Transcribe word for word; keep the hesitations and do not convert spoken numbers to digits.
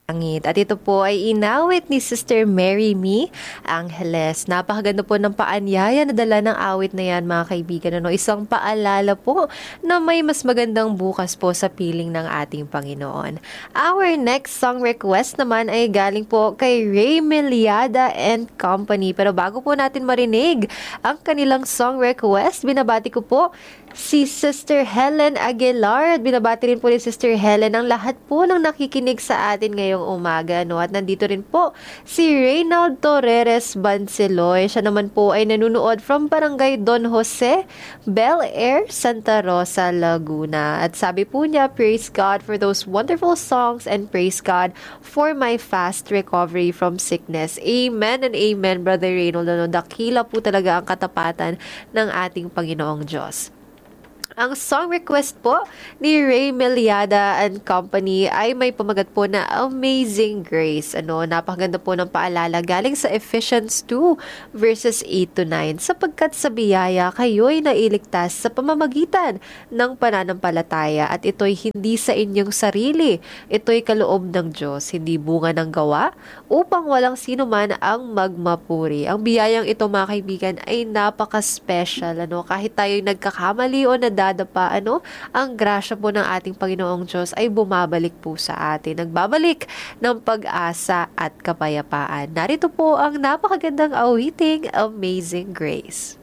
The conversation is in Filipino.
Langit. At ito po ay inawit ni Sister Mary Me Angeles. Napakaganda po ng paanyaya na dala ng awit na yan, mga kaibigan. Ano? Isang paalala po na may mas magandang bukas po sa piling ng ating Panginoon. Our next song request naman ay galing po kay Ray Meliada and Company. Pero bago po natin marinig ang kanilang song request, binabati ko po si Sister Helen Aguilar at binabati rin po ni Sister Helen ang lahat po ng nakikinig sa atin ngayong umaga, no? At nandito rin po si Reynald Torreres Banseloy. Siya naman po ay nanunood from Barangay Don Jose, Bel Air, Santa Rosa, Laguna. At sabi po niya, praise God for those wonderful songs and praise God for my fast recovery from sickness. Amen and amen, Brother Reynald. Ano, dakila po talaga ang katapatan ng ating Panginoong Diyos. Ang song request po ni Ray Meliada and Company ay may pamagat po na Amazing Grace. Ano, napakaganda po ng paalala galing sa Ephesians two verses eight to nine. Sapagkat sa biyaya kayo'y nailigtas sa pamamagitan ng pananampalataya at ito'y hindi sa inyong sarili. Ito'y kaloob ng Diyos, hindi bunga ng gawa upang walang sino man ang magmapuri. Ang biyayang ito, mga kaibigan, ay napaka-special. Ano, kahit tayo'y nagkakamali o nadadapa, ano, ang grasya po ng ating Panginoong Diyos ay bumabalik po sa atin. Nagbabalik ng pag-asa at kapayapaan. Narito po ang napakagandang awiting, Amazing Grace.